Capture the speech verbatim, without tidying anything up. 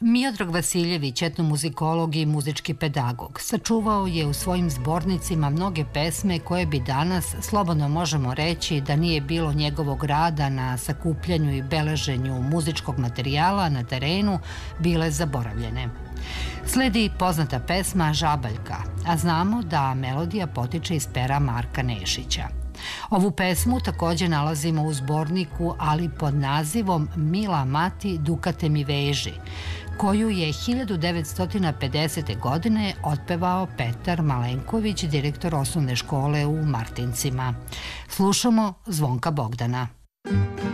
Miodrag Vasiljević, etnomuzikolog i muzički pedagog, sačuvao je u svojim zbornicima mnoge pesme koje bi danas, slobodno možemo reći da nije bilo njegovog rada na sakupljanju i beleženju muzičkog materijala na terenu, bile zaboravljene. Sledi poznata pesma Žabaljka, a znamo da melodija potiče iz pera Marka Nešića. Ovu pesmu također nalazimo u zborniku, ali pod nazivom Mila mati Dukate mi veži, koju je hiljadu devetsto pedesete. godine otpevao Petar Malenković, direktor osnovne škole u Martincima. Slušamo Zvonka Bogdana.